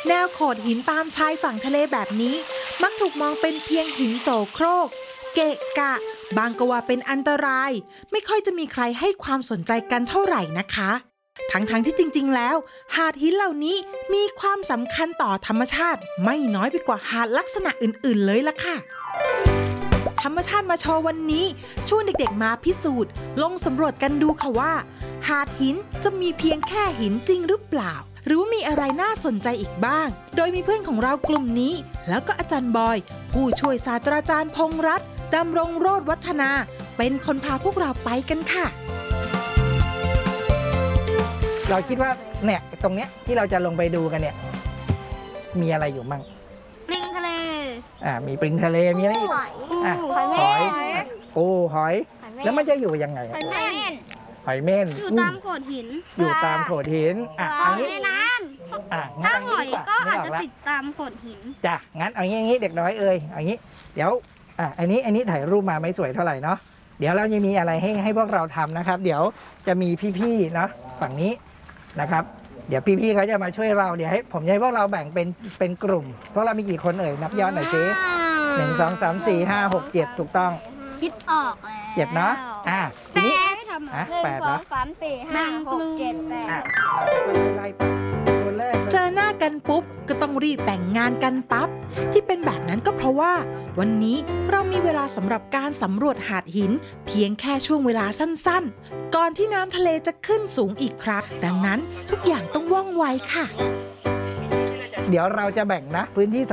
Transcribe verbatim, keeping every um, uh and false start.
แนวโขดหินตามชายฝั่งทะเลแบบนี้มักถูกมองเป็นเพียงหินโสโครกเกะกะบางก็ว่าเป็นอันตรายไม่ค่อยจะมีใครให้ความสนใจกันเท่าไหร่นะคะทั้งๆที่จริงๆแล้วหาดหินเหล่านี้มีความสำคัญต่อธรรมชาติไม่น้อยไปกว่าหาดลักษณะอื่นๆเลยล่ะค่ะธรรมชาติมาโชว์วันนี้ชวนเด็กๆมาพิสูจน์ลงสำรวจกันดูค่ะว่าหาดหินจะมีเพียงแค่หินจริงหรือเปล่าหรือมีอะไรน่าสนใจอีกบ้างโดยมีเพื่อนของเรากลุ่มนี้แล้วก็อาจารย์บอยผู้ช่วยศาสตราจารย์พงษ์รัตน์ดำรงโรจน์วัฒนาเป็นคนพาพวกเราไปกันค่ะเราคิดว่าเนี่ยตรงเนี้ยที่เราจะลงไปดูกันเนี่ยมีอะไรอยู่มั่งปลิงทะเลอ่ามีปลิงทะเลมีอะไรอีกหอยอ่ะหอยปูหอยแล้วมันจะอยู่ยังไงหอยเม่นหอยเม่นอยู่ตามโขดหินอยู่ตามโขดหินอ่ะอันนี้ในน้ำอ่ะถ้าหอยก็อาจจะติดตามโขดหินจ้ะงั้นเอางี้งี้เด็กน้อยเอ่ยเอางี้เดี๋ยวอ่ะอันนี้อันนี้ถ่ายรูปมาไม่สวยเท่าไหร่เนาะเดี๋ยวเราจะมีอะไรให้ให้พวกเราทำนะครับเดี๋ยวจะมีพี่ๆเนาะฝั่งนี้นะครับเดี๋ยวพี่ๆเขาจะมาช่วยเราเดี๋ยวให้ผมจะให้พวกเราแบ่งเป็นเป็นกลุ่มพวกเรามีกี่คนเอ่ยนับย้อนหน่อยสิหนึ่งสองสามสี่ห้าหกเจ็ดถูกต้องคิดออกแล้วเจ็ดเนาะอ่ะทีนี้อ่ะแปดเนาะสามสี่ห้าหกเจ็ดแปดเจอหน้ากันปุ๊บก็ต้องรีบแบ่งงานกันปั๊บที่เป็นแบบนั้นก็เพราะว่าวันนี้เรามีเวลาสำหรับการสำรวจหาดหินเพียงแค่ช่วงเวลาสั้นๆก่อนที่น้ำทะเลจะขึ้นสูงอีกครั้งดังนั้นทุกอย่างต้องว่องไวค่ะเดี๋ยวเราจะแบ่งนะพื้นที่